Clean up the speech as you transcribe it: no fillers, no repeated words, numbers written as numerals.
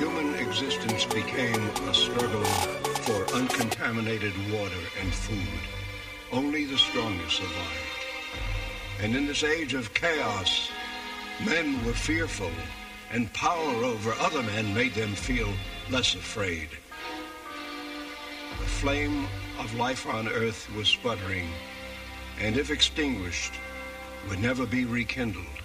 human existence became a struggle for uncontaminated water and food. Only the strongest survived. And in this age of chaos, men were fearful, and power over other men made them feel less afraid. The flame of life on Earth was sputtering, and if extinguished, would never be rekindled.